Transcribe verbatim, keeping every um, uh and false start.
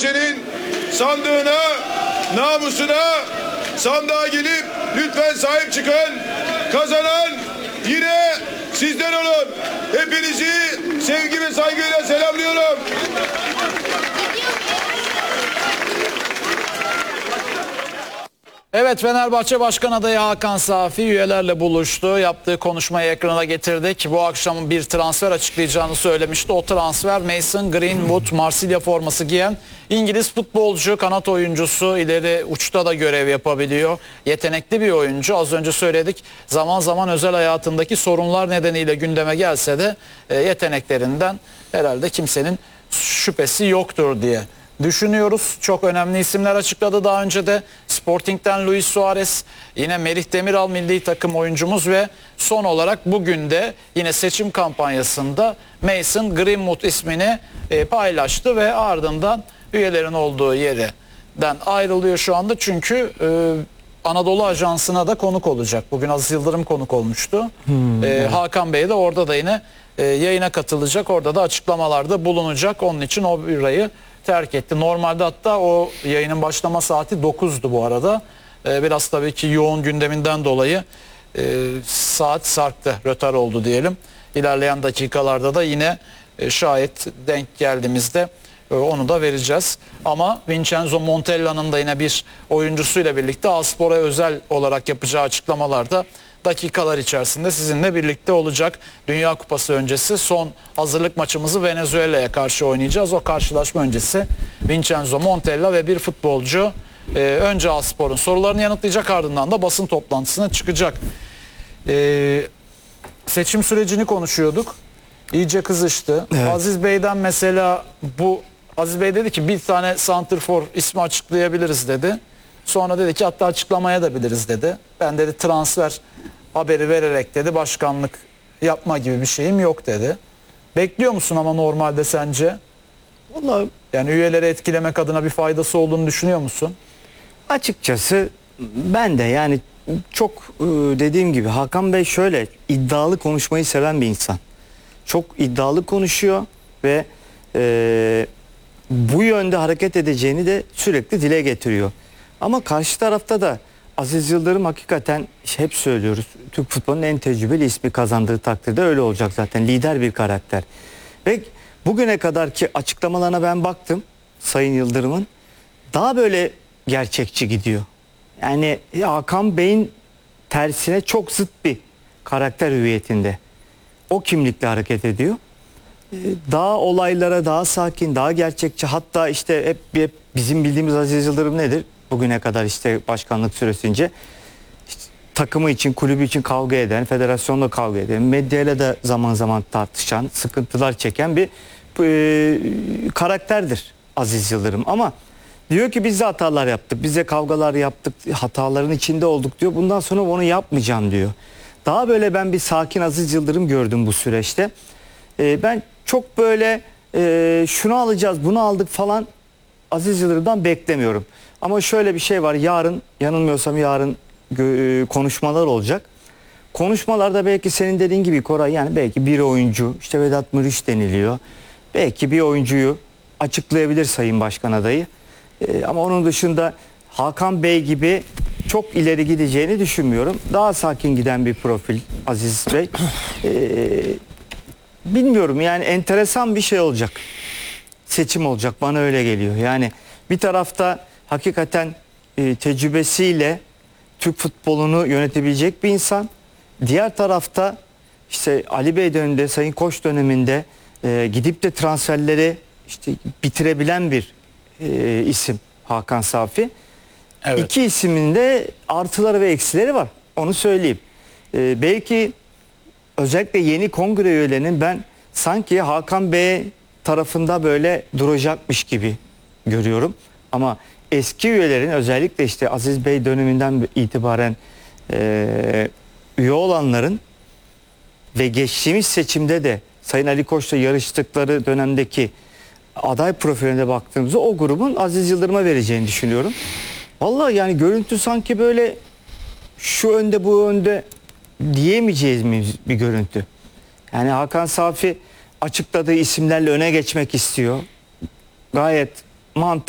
Fenerbahçe'nin sandığına, namusuna, sandığa gelip lütfen sahip çıkın. Kazanan yine sizden olun. Hepinizi sevgi ve saygıyla selamlıyorum. Evet, Fenerbahçe Başkan adayı Hakan Safi üyelerle buluştu. Yaptığı konuşmayı ekrana getirdik. Bu akşam bir transfer açıklayacağını söylemişti. O transfer Mason Greenwood, Marsilya forması giyen İngiliz futbolcu, kanat oyuncusu, ileri uçta da görev yapabiliyor. Yetenekli bir oyuncu. Az önce söyledik, zaman zaman özel hayatındaki sorunlar nedeniyle gündeme gelse de e, yeteneklerinden herhalde kimsenin şüphesi yoktur diye düşünüyoruz. Çok önemli isimler açıkladı daha önce de. Sporting'den Luis Suarez, yine Merih Demiral milli takım oyuncumuz ve son olarak bugün de yine seçim kampanyasında Mason Greenwood ismini e, paylaştı ve ardından üyelerin olduğu yerden ayrılıyor şu anda. Çünkü e, Anadolu Ajansı'na da konuk olacak. Bugün Aziz Yıldırım konuk olmuştu. Hmm, e, evet. Hakan Bey de orada da yine e, yayına katılacak. Orada da açıklamalarda bulunacak. Onun için o birayı terk etti. Normalde hatta o yayının başlama saati dokuzdu bu arada. Ee, biraz tabii ki yoğun gündeminden dolayı e, saat sarktı, rötar oldu diyelim. İlerleyen dakikalarda da yine e, şayet denk geldiğimizde e, onu da vereceğiz. Ama Vincenzo Montella'nın da yine bir oyuncusuyla birlikte Aspor'a özel olarak yapacağı açıklamalarda dakikalar içerisinde sizinle birlikte olacak. Dünya Kupası öncesi son hazırlık maçımızı Venezuela'ya karşı oynayacağız. O karşılaşma öncesi Vincenzo Montella ve bir futbolcu e, önce Aspor'un sorularını yanıtlayacak, ardından da basın toplantısına çıkacak. E, seçim sürecini konuşuyorduk. İyice kızıştı. Evet. Aziz Bey'den mesela bu Aziz Bey dedi ki bir tane santrfor ismi açıklayabiliriz dedi. Sonra dedi ki hatta açıklamaya da biliriz dedi. Ben dedi transfer haberi vererek dedi başkanlık yapma gibi bir şeyim yok dedi. Bekliyor musun ama normalde sence? Vallahi yani üyeleri etkilemek adına bir faydası olduğunu düşünüyor musun? Açıkçası ben de yani çok dediğim gibi Hakan Bey şöyle iddialı konuşmayı seven bir insan. Çok iddialı konuşuyor ve e, bu yönde hareket edeceğini de sürekli dile getiriyor. Ama karşı tarafta da Aziz Yıldırım hakikaten hep söylüyoruz. Türk futbolunun en tecrübeli ismi, kazandığı takdirde öyle olacak zaten. Lider bir karakter. Ve bugüne kadarki açıklamalarına ben baktım Sayın Yıldırım'ın. Daha böyle gerçekçi gidiyor. Yani Hakan Bey'in tersine çok zıt bir karakter hüviyetinde. O kimlikle hareket ediyor. Daha olaylara daha sakin, daha gerçekçi. Hatta işte hep, hep bizim bildiğimiz Aziz Yıldırım nedir? Bugüne kadar işte başkanlık süresince işte takımı için, kulübü için kavga eden, federasyonla kavga eden, medyayla da zaman zaman tartışan, sıkıntılar çeken bir e, karakterdir Aziz Yıldırım. Ama diyor ki biz de hatalar yaptık, biz de kavgalar yaptık, hataların içinde olduk diyor. Bundan sonra onu yapmayacağım diyor. Daha böyle ben bir sakin Aziz Yıldırım gördüm bu süreçte. E, ben çok böyle e, şunu alacağız, bunu aldık falan Aziz Yıldırım'dan beklemiyorum. Ama şöyle bir şey var, yarın yanılmıyorsam yarın konuşmalar olacak. Konuşmalarda belki senin dediğin gibi Koray, yani belki bir oyuncu, işte Vedat Muriç deniliyor. Belki bir oyuncuyu açıklayabilir Sayın Başkan adayı. Ee, ama onun dışında Hakan Bey gibi çok ileri gideceğini düşünmüyorum. Daha sakin giden bir profil Aziz Bey. Ee, bilmiyorum yani, enteresan bir şey olacak. Seçim olacak, bana öyle geliyor. Yani bir tarafta hakikaten e, tecrübesiyle Türk futbolunu yönetebilecek bir insan. Diğer tarafta işte Ali Bey döneminde, Sayın Koç döneminde e, gidip de transferleri işte bitirebilen bir e, isim Hakan Safi. Evet. İki ismin de artıları ve eksileri var. Onu söyleyeyim. E, belki özellikle yeni kongre üyelerinin ben sanki Hakan Bey tarafında böyle duracakmış gibi görüyorum. Ama eski üyelerin, özellikle işte Aziz Bey döneminden itibaren e, üye olanların ve geçtiğimiz seçimde de Sayın Ali Koç'la yarıştıkları dönemdeki aday profiline baktığımızda o grubun Aziz Yıldırım'a vereceğini düşünüyorum. Vallahi yani görüntü sanki böyle şu önde bu önde diyemeyeceğimiz bir görüntü. Yani Hakan Safi açıkladığı isimlerle öne geçmek istiyor. Gayet mantıklı.